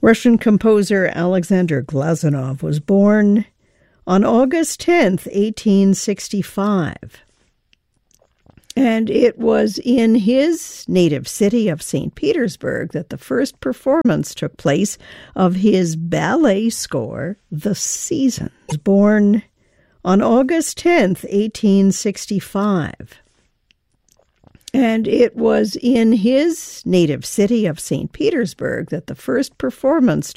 Russian composer Alexander Glazunov was born on August 10th, 1865. And it was in his native city of St. Petersburg that the first performance took place of his ballet score, The Season. He was born on August 10th, 1865. And it was in his native city of St. Petersburg that the first performance